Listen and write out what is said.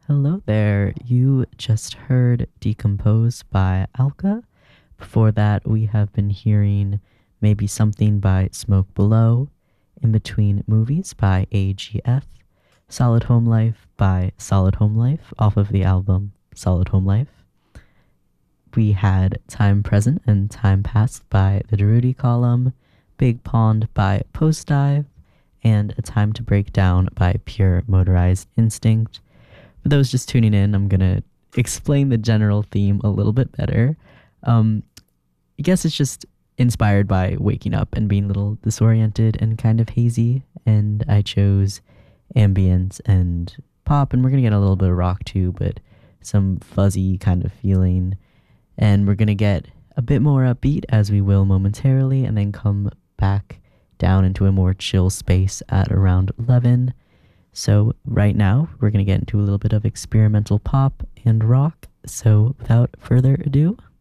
Hello there. You just heard Decompose by Alka. Before that, we have been hearing Maybe Something by Smoke Below, In Between Movies by AGF, Solid Home Life by Solid Home Life off of the album Solid Home Life. We had Time Present and Time Past by the Darude Column, Big Pond by Post Dive, and A Time to Break Down by Pure Motorized Instinct. For those just tuning in, I'm going to explain the general theme a little bit better. I guess it's just inspired by waking up and being a little disoriented and kind of hazy, and I chose ambient and pop, and we're going to get a little bit of rock too, but some fuzzy kind of feeling. And we're going to get a bit more upbeat as we will momentarily, and then come back down into a more chill space at around 11. So right now, we're going to get into a little bit of experimental pop and rock. So without further ado,